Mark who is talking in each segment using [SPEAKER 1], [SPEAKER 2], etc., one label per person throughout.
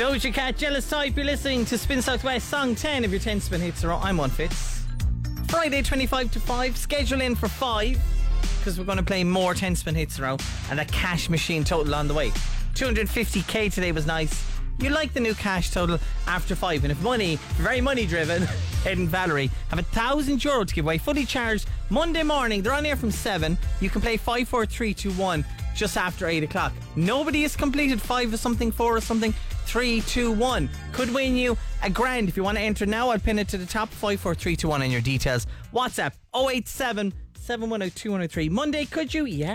[SPEAKER 1] Doja Cat, Jealous Type. You're listening to Spin Southwest, song 10 of your 10 Spin Hits. I'm on Fitz. Friday 25 to 5. Schedule in for 5 because we're going to play more 10 Spin Hits in a row, and a cash machine total on the way. 250k today was nice. You like the new cash total after 5, and if money, very money driven, Ed and Valerie have €1,000 to give away, fully charged Monday morning. They're on air from 7. You can play 5, 4, 3, 2, 1 just after 8 o'clock. Nobody has completed 5 or something, 4 or something, 3, 2, 1. Could win you $1,000. If you want to enter now, I'll pin it to the top. 5, 4, 3, 2, 1 on your details. WhatsApp 087 710 2103. Monday, could you? Yeah.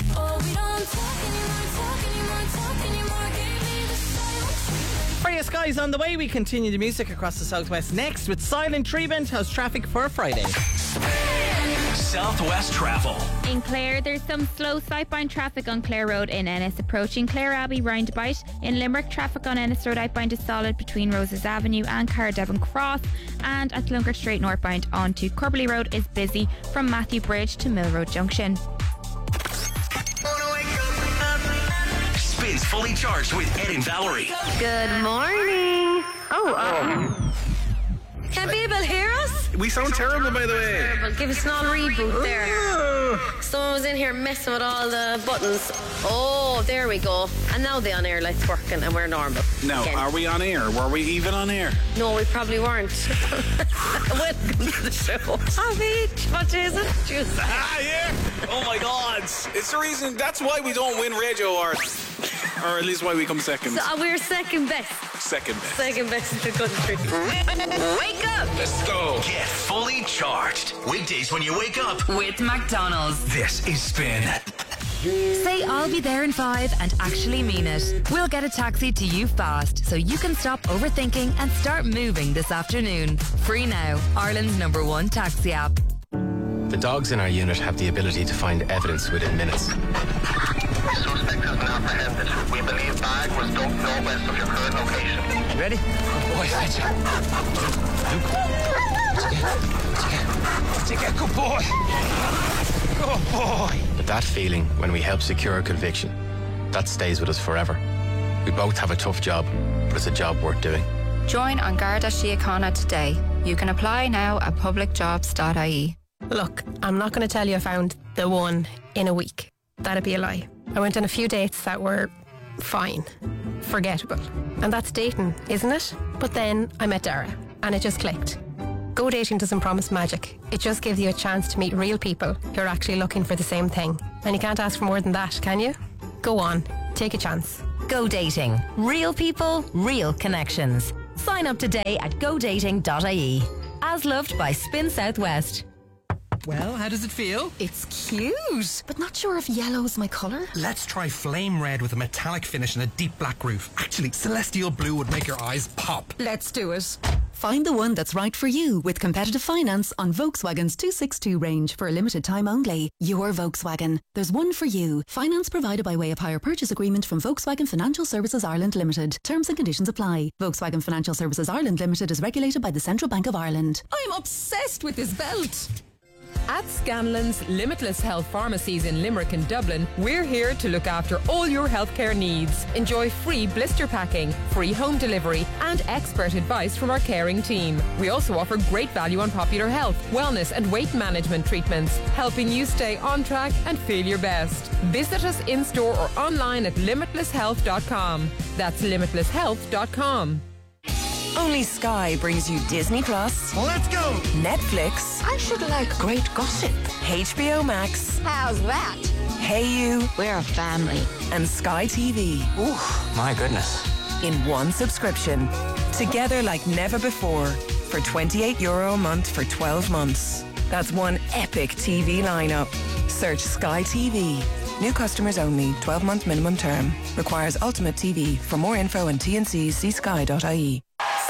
[SPEAKER 1] Freya Skies on the way. We continue the music across the Southwest next with Silent Treatment. How's traffic for Friday?
[SPEAKER 2] Southwest travel.
[SPEAKER 3] In Clare, there's some slow southbound traffic on Clare Road in Ennis approaching Clare Abbey roundabout. In Limerick, traffic on Ennis Road outbound is solid between Roses Avenue and Caradevon Cross, and at Lunker Street northbound onto Corbally Road is busy from Matthew Bridge to Mill Road Junction.
[SPEAKER 2] Spins fully charged with Ed and Valerie.
[SPEAKER 4] Good morning. Can people hear us?
[SPEAKER 5] We sound terrible, by the way.
[SPEAKER 4] Terrible. Give us an all reboot there. Someone was in here messing with all the buttons. Oh, there we go. And now the on-air light's working and we're normal.
[SPEAKER 5] Now,
[SPEAKER 4] again.
[SPEAKER 5] are we on air? Were we even on air?
[SPEAKER 4] No, we probably weren't. Welcome to the show. What is it? Juice.
[SPEAKER 5] Yeah. Oh my God. It's the reason. That's why we don't win radio awards. Or at least why we come second.
[SPEAKER 4] So, we're second best.
[SPEAKER 5] Second best.
[SPEAKER 4] Second best in the country. Wake up!
[SPEAKER 5] Let's go.
[SPEAKER 2] Get fully charged. Weekdays when you wake up.
[SPEAKER 6] With McDonald's.
[SPEAKER 2] This is Spin.
[SPEAKER 6] Say I'll be there in 5 and actually mean it. We'll get a taxi to you fast so you can stop overthinking and start moving this afternoon. Free now. Ireland's #1 taxi app.
[SPEAKER 7] The dogs in our unit have the ability to find evidence within minutes.
[SPEAKER 8] Suspect has been apprehended. We believe bag was dumped northwest of your current location.
[SPEAKER 7] Ready? Good boy, Fletcher.
[SPEAKER 5] Take it, good boy. Good boy.
[SPEAKER 7] But that feeling when we help secure a conviction, that stays with us forever. We both have a tough job, but it's a job worth doing.
[SPEAKER 9] Join An Garda Síochána today. You can apply now at publicjobs.ie.
[SPEAKER 10] Look, I'm not going to tell you I found the one in a week. That'd be a lie. I went on a few dates that were fine, forgettable. And that's dating, isn't it? But then I met Dara, and it just clicked. Go Dating doesn't promise magic. It just gives you a chance to meet real people who are actually looking for the same thing. And you can't ask for more than that, can you? Go on, take a chance.
[SPEAKER 6] Go Dating. Real people, real connections. Sign up today at godating.ie. As loved by Spin Southwest.
[SPEAKER 11] Well, how does it feel?
[SPEAKER 12] It's cute, but not sure if yellow's my colour.
[SPEAKER 11] Let's try flame red with a metallic finish and a deep black roof. Actually, celestial blue would make your eyes pop.
[SPEAKER 12] Let's do it. Find the one that's right for you with competitive finance on Volkswagen's 262 range for a limited time only. Your Volkswagen. There's one for you. Finance provided by way of hire purchase agreement from Volkswagen Financial Services Ireland Limited. Terms and conditions apply. Volkswagen Financial Services Ireland Limited is regulated by the Central Bank of Ireland.
[SPEAKER 13] I'm obsessed with this belt.
[SPEAKER 14] At Scanlon's Limitless Health Pharmacies in Limerick and Dublin, we're here to look after all your healthcare needs. Enjoy free blister packing, free home delivery, and expert advice from our caring team. We also offer great value on popular health, wellness, and weight management treatments, helping you stay on track and feel your best. Visit us in store or online at limitlesshealth.com. That's limitlesshealth.com.
[SPEAKER 15] Only Sky brings you Disney Plus.
[SPEAKER 16] Let's go!
[SPEAKER 15] Netflix.
[SPEAKER 16] I should like great gossip.
[SPEAKER 15] HBO Max.
[SPEAKER 16] How's that?
[SPEAKER 15] Hey You.
[SPEAKER 16] We're a family.
[SPEAKER 15] And Sky TV.
[SPEAKER 7] Ooh, my goodness.
[SPEAKER 15] In one subscription. Together like never before. For €28 a month for 12 months. That's one epic TV lineup. Search Sky TV. New customers only. 12-month minimum term. Requires Ultimate TV. For more info and T&Cs, see sky.ie.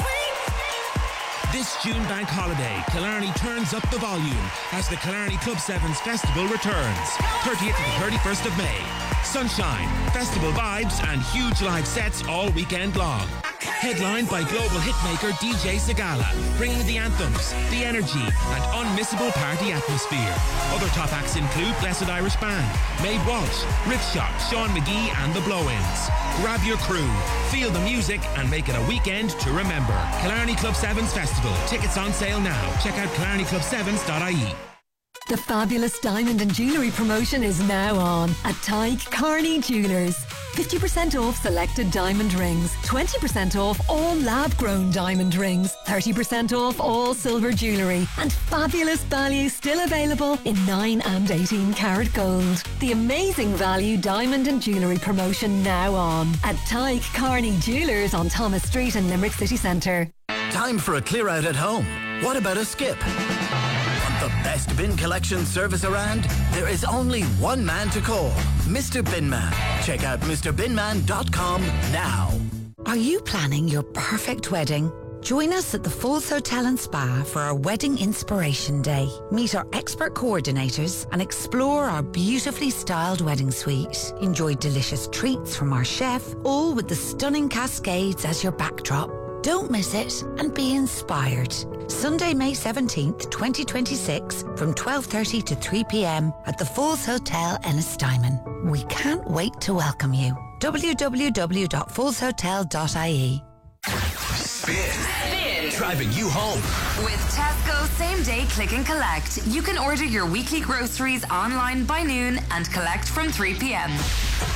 [SPEAKER 17] This June bank holiday, Killarney turns up the volume as the Killarney Club Sevens Festival returns, 30th to the 31st of May. sunshine, festival vibes, and huge live sets all weekend long. Headlined by global hitmaker DJ Segala, bringing the anthems, the energy, and unmissable party atmosphere. Other top acts include Blessed Irish Band, Maid Walsh, Ripshot, Sean McGee, and the Blow-Ins. Grab your crew, feel the music, and make it a weekend to remember. Killarney Club 7's Festival. Tickets on sale now. Check out killarneyclub7s.ie.
[SPEAKER 18] The fabulous diamond and jewellery promotion is now on at Tyke Carney Jewellers. 50% off selected diamond rings, 20% off all lab-grown diamond rings, 30% off all silver jewellery, and fabulous value still available in 9 and 18 karat gold. The amazing value diamond and jewellery promotion now on at Tyke Carney Jewellers on Thomas Street in Limerick City Centre.
[SPEAKER 19] Time for a clear out at home. What about a skip? The best bin collection service around? There is only one man to call, Mr. Binman. Check out MrBinman.com now.
[SPEAKER 16] Are you planning your perfect wedding? Join us at the Falls Hotel and Spa for our Wedding Inspiration Day. Meet our expert coordinators and explore our beautifully styled wedding suite. Enjoy delicious treats from our chef, all with the stunning Cascades as your backdrop. Don't miss it and be inspired. Sunday, May 17th, 2026 from 12:30 to 3 p.m. at the Falls Hotel Ennistimon. We can't wait to welcome you. www.fallshotel.ie.
[SPEAKER 2] Spin. Driving you home.
[SPEAKER 6] With Tesco Same Day Click and Collect, you can order your weekly groceries online by noon and collect from 3 p.m.